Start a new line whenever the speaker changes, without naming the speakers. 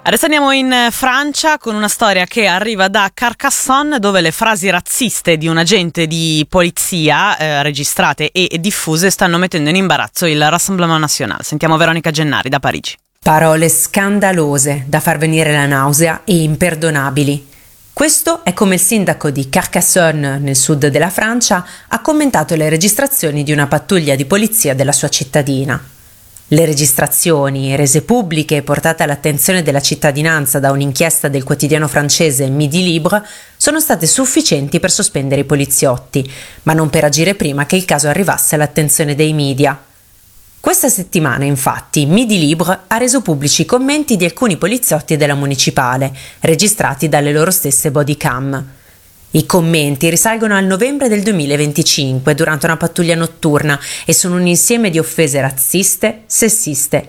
Adesso andiamo in Francia con una storia che arriva da Carcassonne, dove le frasi razziste di un agente di polizia registrate e diffuse stanno mettendo in imbarazzo il Rassemblement National. Sentiamo Veronica Gennari da Parigi.
Parole scandalose da far venire la nausea e imperdonabili. Questo è come il sindaco di Carcassonne, nel sud della Francia, ha commentato le registrazioni di una pattuglia di polizia della sua cittadina. Le registrazioni, rese pubbliche e portate all'attenzione della cittadinanza da un'inchiesta del quotidiano francese Midi Libre, sono state sufficienti per sospendere i poliziotti, ma non per agire prima che il caso arrivasse all'attenzione dei media. Questa settimana, infatti, Midi Libre ha reso pubblici i commenti di alcuni poliziotti della municipale, registrati dalle loro stesse bodycam. I commenti risalgono al novembre del 2025 durante una pattuglia notturna e sono un insieme di offese razziste, sessiste